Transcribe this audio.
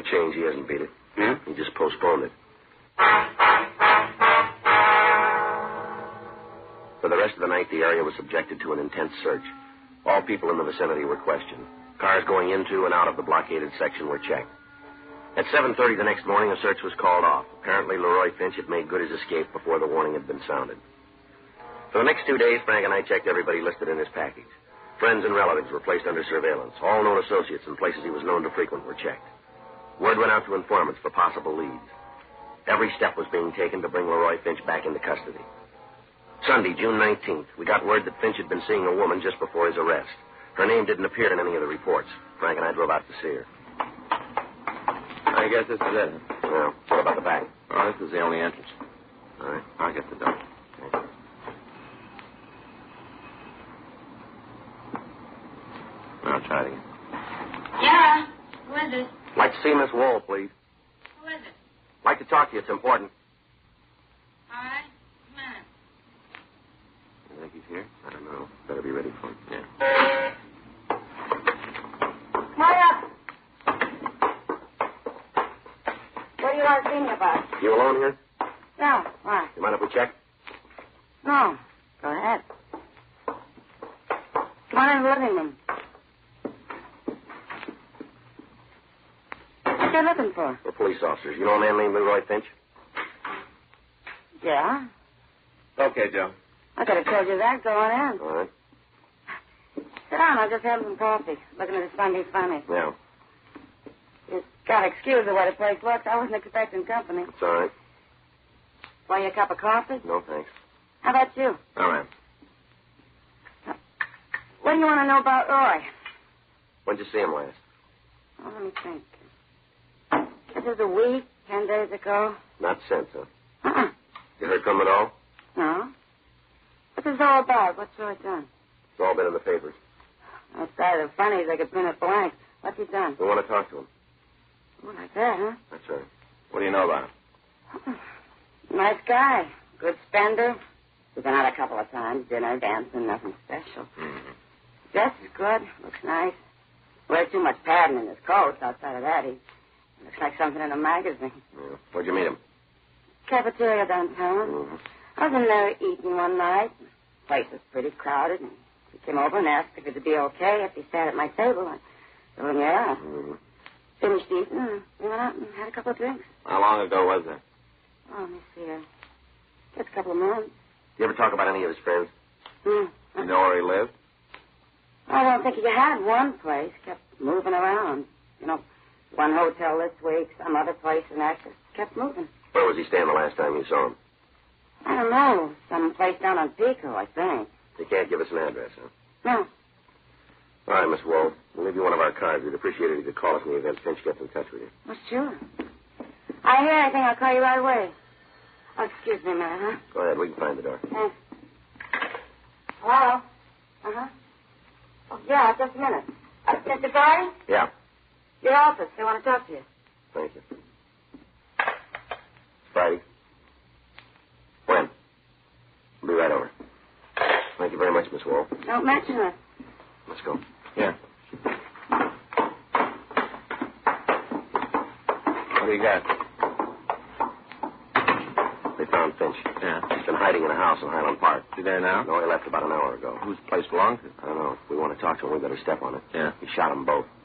only change, he hasn't beat it. Yeah? He just postponed it. For the rest of the night, the area was subjected to an intense search. All people in the vicinity were questioned. Cars going into and out of the blockaded section were checked. At 7:30 the next morning, a search was called off. Apparently, Leroy Finch had made good his escape before the warning had been sounded. For the next 2 days, Frank and I checked everybody listed in his package. Friends and relatives were placed under surveillance. All known associates and places he was known to frequent were checked. Word went out to informants for possible leads. Every step was being taken to bring Leroy Finch back into custody. Sunday, June 19th, we got word that Finch had been seeing a woman just before his arrest. Her name didn't appear in any of the reports. Frank and I drove out to see her. I guess this is it. Well, what about the back? Oh, this is the only entrance. All right. I'll get the door. Okay. I'll try it again. Yeah. Who is it? Like to see Miss Wall, please. Who is it? Like to talk to you. It's important. All right. Come on. You think he's here? I don't know. Better be ready for him. Yeah. Come up. What do you want to see me about? You alone here? No, why? You mind if we check? No. Go ahead. Come on in the living room. What you looking for? We're police officers. You know a man named Leroy Finch? Yeah. Okay, Joe. I could have told you that going in. All right. Sit down. I'll just have some coffee. Looking at the Sunday Funny. Yeah. You got to excuse the way the place looks. I wasn't expecting company. It's all right. Want you a cup of coffee? No, thanks. How about you? All right. What do you want to know about Roy? When'd you see him last? Oh, let me think. This is a week, 10 days ago. Not since, huh? Uh-uh. You heard from him at all? No. What's this all about? What's Roy done? It's all been in the papers. Outside of the funnies, they could print it blank. What's he done? We want to talk to him. Oh, like that, huh? That's right. What do you know about him? Nice guy. Good spender. We've been out a couple of times. Dinner, dancing, nothing special. Mm-hmm. Dress is good. Looks nice. Wears too much padding in his coat. Outside of that, he looks like something in a magazine. Yeah. Where'd you meet him? Cafeteria downtown. Mm-hmm. I was in there eating one night. The place was pretty crowded. And he came over and asked if it'd be okay if he sat at my table. I told him, yeah. Mm-hmm. Finished eating, and we went out and had a couple of drinks. How long ago was that? Oh, let me see. Just a couple of months. You ever talk about any of his friends? Hmm. You know where he lived? I don't think he had one place. Kept moving around. You know, one hotel this week, some other place, and that just kept moving. Where was he staying the last time you saw him? I don't know. Some place down on Pico, I think. You can't give us an address, huh? No. All right, Miss Wall. We'll leave you one of our cards. We'd appreciate it if you could call us in the event Finch gets in touch with you. Well, sure. I hear anything, I'll call you right away. Oh, excuse me a minute, huh? Go ahead. We can find the door. Thanks. Hello? Uh-huh. Oh, yeah, just a minute. Mr. Barry? Yeah. Your office. They want to talk to you. Thank you. Friday. When? I'll be right over. Thank you very much, Miss Wall. Don't mention it. Let's go. Yeah. What do you got? They found Finch. Yeah. He's been hiding in a house in Highland Park. You there now? No, he left about an hour ago. Whose place belongs to? I don't know. If we want to talk to him, we better step on it. Yeah. He shot them both.